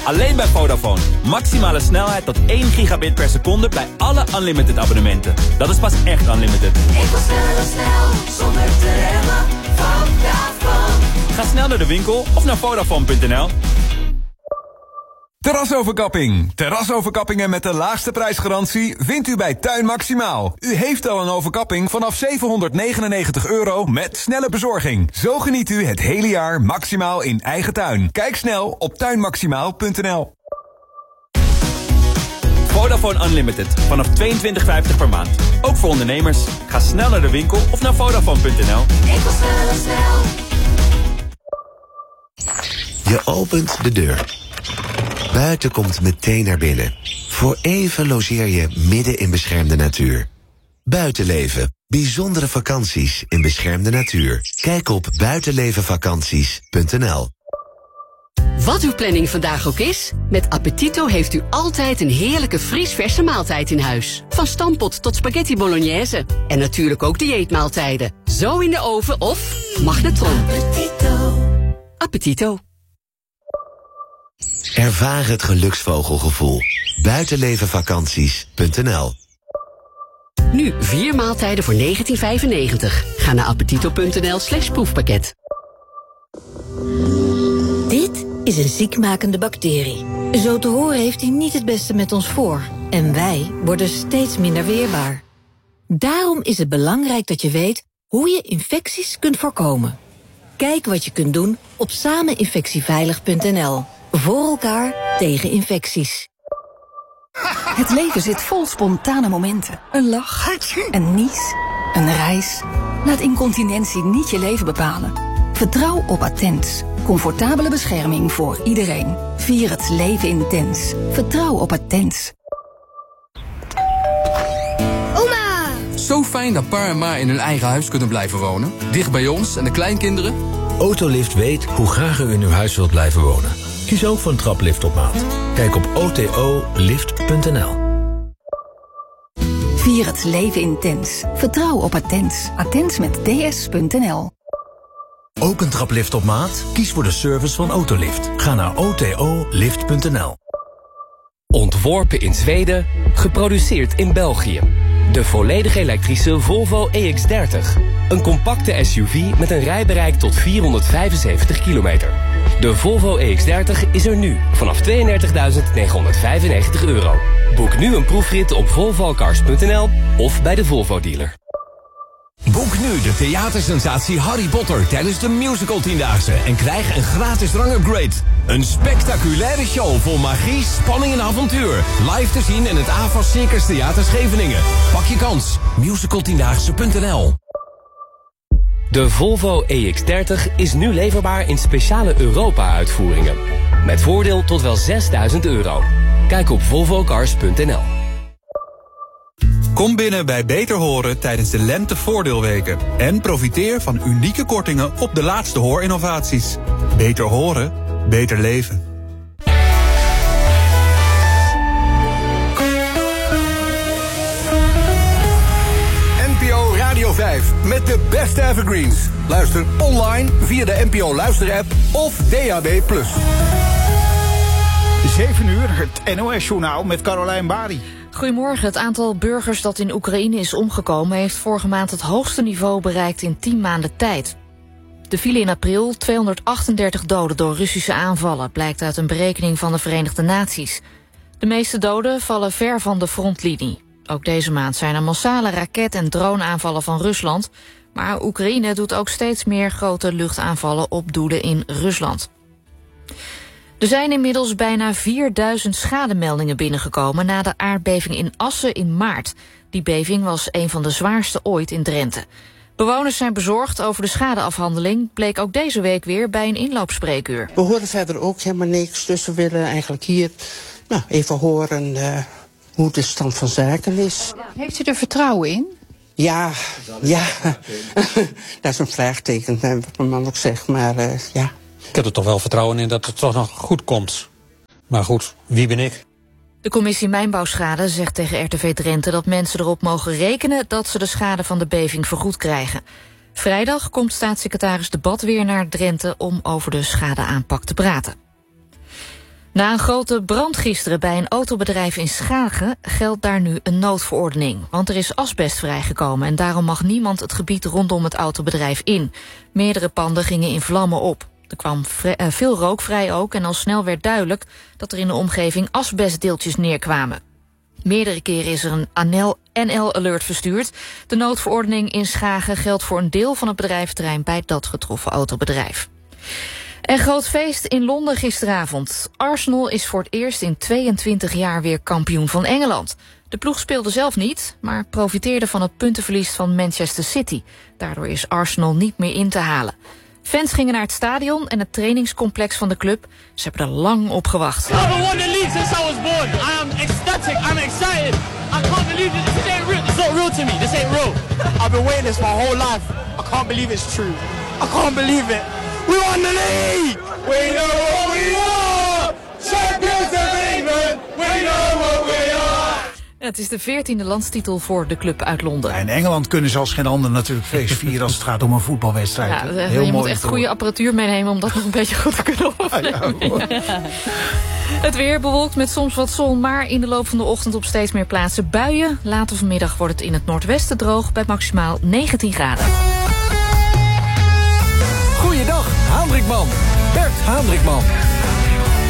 Alleen bij Vodafone. Maximale snelheid tot 1 gigabit per seconde bij alle unlimited abonnementen. Dat is pas echt unlimited. Ik wil snel, zonder te remmen. Vodafone. Ga snel naar de winkel of naar Vodafone.nl. Terrasoverkapping. Terrasoverkappingen met de laagste prijsgarantie vindt u bij Tuin Maximaal. U heeft al een overkapping vanaf €799 met snelle bezorging. Zo geniet u het hele jaar maximaal in eigen tuin. Kijk snel op tuinmaximaal.nl. Vodafone Unlimited. Vanaf €22,50 per maand. Ook voor ondernemers. Ga snel naar de winkel of naar Vodafone.nl. Ik wil snel. Je opent de deur. Buiten komt meteen naar binnen. Voor even logeer je midden in beschermde natuur. Buitenleven. Bijzondere vakanties in beschermde natuur. Kijk op buitenlevenvakanties.nl. Wat uw planning vandaag ook is, met Appetito heeft u altijd een heerlijke vriesverse maaltijd in huis. Van stampot tot spaghetti bolognese. En natuurlijk ook dieetmaaltijden. Zo in de oven of magnetron. Appetito. Appetito. Ervaar het geluksvogelgevoel. Buitenlevenvakanties.nl. Nu 4 maaltijden voor €19,95. Ga naar appetito.nl/proefpakket. Dit is een ziekmakende bacterie. Zo te horen heeft hij niet het beste met ons voor. En wij worden steeds minder weerbaar. Daarom is het belangrijk dat je weet hoe je infecties kunt voorkomen. Kijk wat je kunt doen op sameninfectieveilig.nl. Voor elkaar tegen infecties. Het leven zit vol spontane momenten. Een lach, een nies, een reis. Laat incontinentie niet je leven bepalen. Vertrouw op Attens. Comfortabele bescherming voor iedereen. Vier het leven intens. Vertrouw op Attens. Oma! Zo fijn dat pa en ma in hun eigen huis kunnen blijven wonen. Dicht bij ons en de kleinkinderen. Autolift weet hoe graag u in uw huis wilt blijven wonen. Kies ook voor een traplift op maat. Kijk op otolift.nl. Vier het leven intens. Vertrouw op Attens. Attens met ds.nl. Ook een traplift op maat? Kies voor de service van Autolift. Ga naar otolift.nl. Ontworpen in Zweden, geproduceerd in België. De volledig elektrische Volvo EX30. Een compacte SUV met een rijbereik tot 475 kilometer. De Volvo EX30 is er nu vanaf €32.995. Boek nu een proefrit op volvocars.nl of bij de Volvo dealer. Boek nu de theatersensatie Harry Potter tijdens de Musical 10-daagse en krijg een gratis rangupgrade. Een spectaculaire show vol magie, spanning en avontuur. Live te zien in het AVAS Circus Theater Scheveningen. Pak je kans. Musical10daagse.nl. De Volvo EX30 is nu leverbaar in speciale Europa-uitvoeringen. Met voordeel tot wel €6.000. Kijk op volvocars.nl. Kom binnen bij Beter Horen tijdens de lentevoordeelweken. En profiteer van unieke kortingen op de laatste hoorinnovaties. Beter horen, beter leven. NPO Radio 5 met de beste evergreens. Luister online via de NPO Luister-app of DAB+. 7 uur, het NOS-journaal met Carolijn Bari. Goedemorgen. Het aantal burgers dat in Oekraïne is omgekomen heeft vorige maand het hoogste niveau bereikt in 10 maanden tijd. Er vielen in april 238 doden door Russische aanvallen, blijkt uit een berekening van de Verenigde Naties. De meeste doden vallen ver van de frontlinie. Ook deze maand zijn er massale raket- en droneaanvallen van Rusland, maar Oekraïne doet ook steeds meer grote luchtaanvallen op doelen in Rusland. Er zijn inmiddels bijna 4000 schademeldingen binnengekomen na de aardbeving in Assen in maart. Die beving was een van de zwaarste ooit in Drenthe. Bewoners zijn bezorgd over de schadeafhandeling, bleek ook deze week weer bij een inloopspreekuur. We horen verder ook helemaal niks, dus we willen eigenlijk hier even horen hoe de stand van zaken is. Heeft u er vertrouwen in? Ja, dat is een vraagteken, wat mijn man ook zegt, maar ja. Ik heb er toch wel vertrouwen in dat het toch nog goed komt. Maar goed, wie ben ik? De commissie Mijnbouwschade zegt tegen RTV Drenthe dat mensen erop mogen rekenen dat ze de schade van de beving vergoed krijgen. Vrijdag komt staatssecretaris De Bad weer naar Drenthe om over de schadeaanpak te praten. Na een grote brand gisteren bij een autobedrijf in Schagen geldt daar nu een noodverordening. Want er is asbest vrijgekomen en daarom mag niemand het gebied rondom het autobedrijf in. Meerdere panden gingen in vlammen op. Er kwam veel rook vrij ook en al snel werd duidelijk dat er in de omgeving asbestdeeltjes neerkwamen. Meerdere keren is er een NL-alert verstuurd. De noodverordening in Schagen geldt voor een deel van het bedrijventerrein bij dat getroffen autobedrijf. En groot feest in Londen gisteravond. Arsenal is voor het eerst in 22 jaar weer kampioen van Engeland. De ploeg speelde zelf niet, maar profiteerde van het puntenverlies van Manchester City. Daardoor is Arsenal niet meer in te halen. Fans gingen naar het stadion en het trainingscomplex van de club. Ze hebben er lang op gewacht. I haven't won the league since I was born. I am ecstatic. I'm excited. I can't believe it. This ain't real. It's not real to me. This ain't real. I've been waiting this my whole life. I can't believe it's true. I can't believe it. We won the league. We know what we are. Champions of England. We know what we are. Het is de 14e landstitel voor de club uit Londen. Ja, in Engeland kunnen ze als geen ander natuurlijk feest vieren als het gaat om een voetbalwedstrijd. Ja, Heel je mooi moet echt goede apparatuur meenemen om dat nog een beetje goed te kunnen opnemen. Ja. Het weer bewolkt met soms wat zon, maar in de loop van de ochtend op steeds meer plaatsen buien. Later vanmiddag wordt het in het noordwesten droog bij maximaal 19 graden. Goeiedag, Haandrikman. Bert Haandrikman.